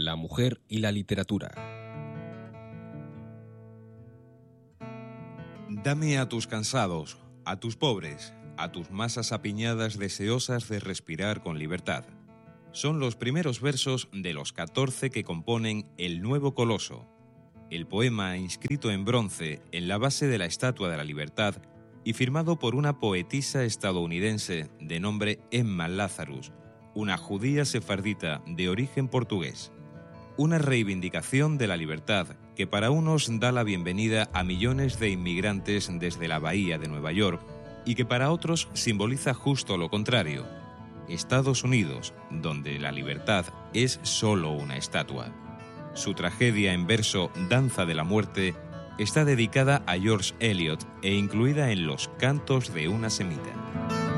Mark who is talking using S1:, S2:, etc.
S1: la mujer y la literatura.
S2: Dame a tus cansados, a tus pobres, a tus masas apiñadas deseosas de respirar con libertad. Son los primeros versos de los 14 que componen El Nuevo Coloso, el poema inscrito en bronce en la base de la Estatua de la Libertad y firmado por una poetisa estadounidense de nombre Emma Lazarus, una judía sefardita de origen portugués. Una reivindicación de la libertad que para unos da la bienvenida a millones de inmigrantes desde la bahía de Nueva York y que para otros simboliza justo lo contrario: Estados Unidos, donde la libertad es solo una estatua. Su tragedia en verso Danza de la Muerte está dedicada a George Eliot e incluida en Los Cantos de una Semita.